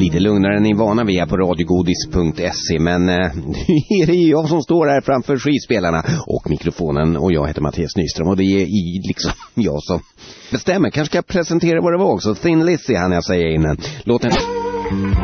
lite lugnare än ni är vana vid på radiogodis.se. Men det är jag som står här framför skivspelarna och mikrofonen, och jag heter Mattias Nyström, och det är liksom jag som bestämmer. Kanske ska jag presentera vad det var också. Thin Lizzy hann jag säga innan. Låten